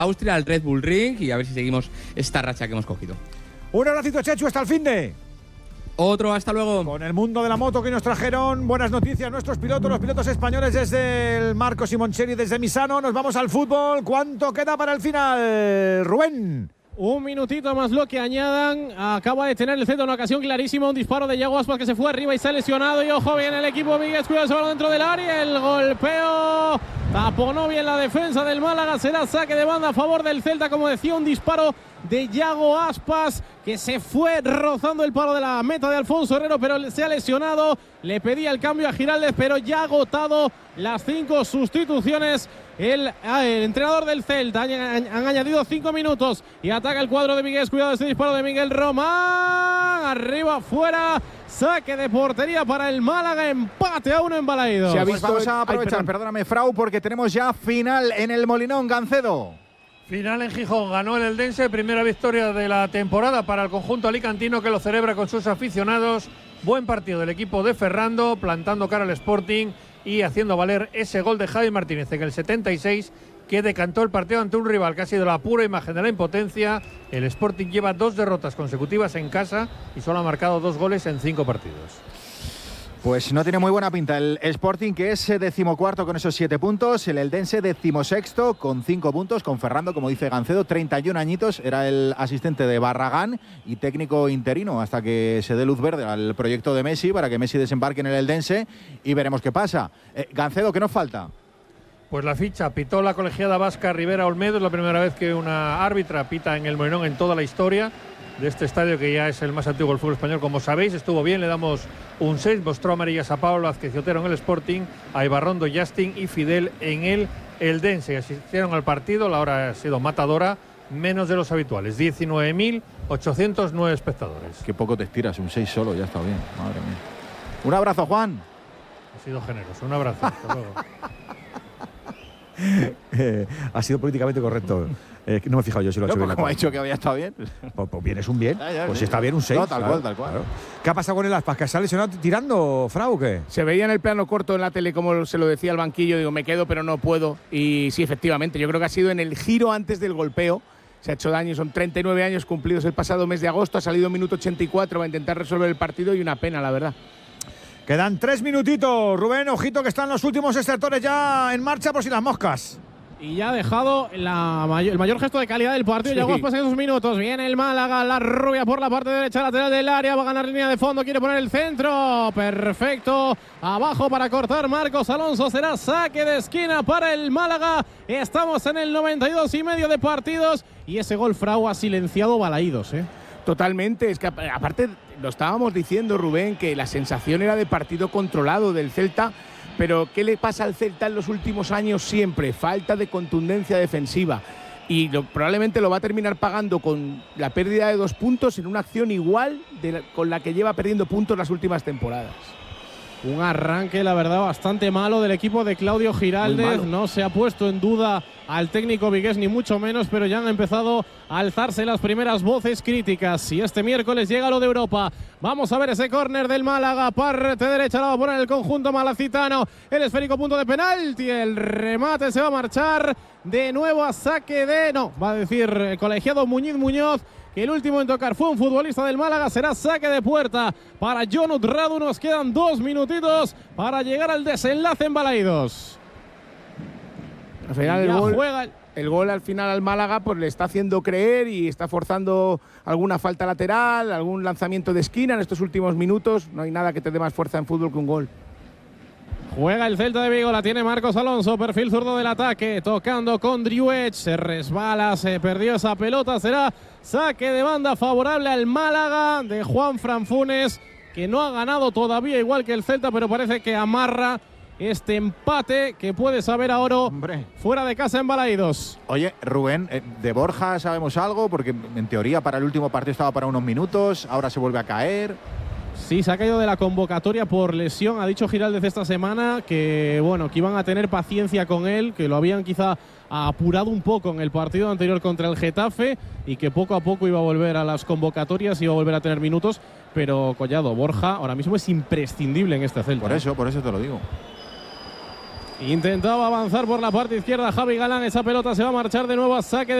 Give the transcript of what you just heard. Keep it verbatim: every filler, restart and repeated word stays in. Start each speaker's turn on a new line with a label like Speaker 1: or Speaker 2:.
Speaker 1: Austria, al Red Bull Ring, y a ver si seguimos esta racha que hemos cogido.
Speaker 2: Un abracito, Chechu, hasta el finde.
Speaker 1: Otro, hasta luego.
Speaker 2: Con el mundo de la moto que nos trajeron buenas noticias nuestros pilotos, los pilotos españoles desde el Marco Simoncelli, desde Misano. Nos vamos al fútbol. ¿Cuánto queda para el final, Rubén?
Speaker 3: Un minutito más lo que añadan. Acaba de tener el Celta una ocasión clarísima. Un disparo de Yago Aspas que se fue arriba y se ha lesionado. Y ojo, bien el equipo Vigués. Cuidado, se va dentro del área. El golpeo taponó bien la defensa del Málaga. Será saque de banda a favor del Celta. Como decía, un disparo de Yago Aspas que se fue rozando el palo de la meta de Alfonso Herrero, pero se ha lesionado. Le pedía el cambio a Giraldez, pero ya ha agotado las cinco sustituciones. El, el entrenador del Celta han, han añadido cinco minutos y ataca el cuadro de Vigués. Cuidado, este disparo de Miguel Román. Arriba, fuera. Saque de portería para el Málaga. Empate a uno en Balaídos.
Speaker 4: Pues vamos a aprovechar, Ay, perdóname, Frau, porque tenemos ya final en el Molinón. Gancedo.
Speaker 5: Final en Gijón, ganó el Eldense, primera victoria de la temporada para el conjunto alicantino que lo celebra con sus aficionados. Buen partido del equipo de Ferrando, plantando cara al Sporting y haciendo valer ese gol de Javi Martínez en el setenta y seis que decantó el partido ante un rival que ha sido la pura imagen de la impotencia. El Sporting lleva dos derrotas consecutivas en casa y solo ha marcado dos goles en cinco partidos.
Speaker 4: Pues no tiene muy buena pinta el Sporting, que es decimocuarto con esos siete puntos. El Eldense decimosexto con cinco puntos, con Ferrando, como dice Gancedo, treinta y un añitos. Era el asistente de Barragán y técnico interino hasta que se dé luz verde al proyecto de Messi para que Messi desembarque en el Eldense y veremos qué pasa. Eh, Gancedo, ¿qué nos falta?
Speaker 5: Pues la ficha, pitó la colegiada vasca Rivera Olmedo. Es la primera vez que una árbitra pita en el Molinón en toda la historia de este estadio, que ya es el más antiguo del fútbol español. Como sabéis, estuvo bien, le damos un seis. Mostró amarillas a Pablo Azqueciotero en el Sporting, a Ibarrondo, Justin y Fidel en el Eldense. Asistieron al partido, la hora ha sido matadora, menos de los habituales, diecinueve mil ochocientos nueve espectadores.
Speaker 4: Qué poco te estiras, un seis solo, ya está bien, madre mía. Un abrazo, Juan.
Speaker 5: Ha sido generoso, un abrazo, hasta luego.
Speaker 2: eh, ha sido políticamente correcto. Eh, no me he fijado yo si lo ha hecho
Speaker 4: no,
Speaker 2: bien.
Speaker 4: Como ha dicho que había estado bien.
Speaker 2: Pues, pues bien es un bien.
Speaker 4: Ya, ya,
Speaker 2: pues
Speaker 4: ya,
Speaker 2: si está bien un seis.
Speaker 4: No, tal
Speaker 2: claro,
Speaker 4: cual, tal cual.
Speaker 2: Claro. ¿Qué ha pasado con el Aspas? ¿Que se ha lesionado tirando, Frau, o qué?
Speaker 6: Se veía en el plano corto en la tele como se lo decía al banquillo. Digo, me quedo pero no puedo. Y sí, efectivamente, yo creo que ha sido en el giro antes del golpeo. Se ha hecho daño, son treinta y nueve años cumplidos el pasado mes de agosto. Ha salido minuto ochenta y cuatro, va a intentar resolver el partido y una pena, la verdad.
Speaker 2: Quedan tres minutitos, Rubén. Ojito que están los últimos extractores ya en marcha por si las moscas.
Speaker 3: Y ya ha dejado la mayor, el mayor gesto de calidad del partido. Sí. Yago Aspas en esos minutos. Viene el Málaga, la rubia por la parte derecha lateral del área. Va a ganar línea de fondo, quiere poner el centro. Perfecto. Abajo para cortar Marcos Alonso. Será saque de esquina para el Málaga. Estamos en el noventa y dos y medio de partidos. Y ese gol, Frau, ha silenciado Balaídos, ¿eh?
Speaker 6: Totalmente. Es que aparte lo estábamos diciendo, Rubén, que la sensación era de partido controlado del Celta. Pero ¿qué le pasa al Celta en los últimos años siempre? Falta de contundencia defensiva. Y lo, probablemente lo va a terminar pagando con la pérdida de dos puntos en una acción igual de la, con la que lleva perdiendo puntos las últimas temporadas.
Speaker 3: Un arranque, la verdad, bastante malo del equipo de Claudio Giraldez. No se ha puesto en duda al técnico vigués, ni mucho menos, pero ya han empezado a alzarse las primeras voces críticas. Y este miércoles llega lo de Europa. Vamos a ver ese córner del Málaga. Parte derecha la va a poner el conjunto malacitano. El esférico, punto de penalti. El remate se va a marchar de nuevo a saque de... No, va a decir el colegiado Muñiz Muñoz, que el último en tocar fue un futbolista del Málaga. Será saque de puerta para Jonut Radu. Nos quedan dos minutitos para llegar al desenlace en Balaídos.
Speaker 6: Al final el gol, juega el... el gol al final al Málaga pues le está haciendo creer y está forzando alguna falta lateral, algún lanzamiento de esquina en estos últimos minutos. No hay nada que te dé más fuerza en fútbol que un gol.
Speaker 3: Juega el Celta de Vigo, la tiene Marcos Alonso, perfil zurdo del ataque, tocando con Driouech, se resbala, se perdió esa pelota, será saque de banda favorable al Málaga de Juan Franfunes, que no ha ganado todavía igual que el Celta, pero parece que amarra este empate que puede saber ahora Hombre. fuera de casa en Balaídos.
Speaker 4: Oye, Rubén, de Borja sabemos algo, porque en teoría para el último partido estaba para unos minutos, ahora se vuelve a caer.
Speaker 3: Sí, se ha caído de la convocatoria por lesión. Ha dicho Giraldez esta semana que, bueno, que iban a tener paciencia con él, que lo habían quizá apurado un poco en el partido anterior contra el Getafe y que poco a poco iba a volver a las convocatorias, iba a volver a tener minutos. Pero, Collado, Borja ahora mismo es imprescindible en este Celta.
Speaker 4: Por eso, por eso te lo digo.
Speaker 3: Intentaba avanzar por la parte izquierda Javi Galán. Esa pelota se va a marchar de nuevo a saque de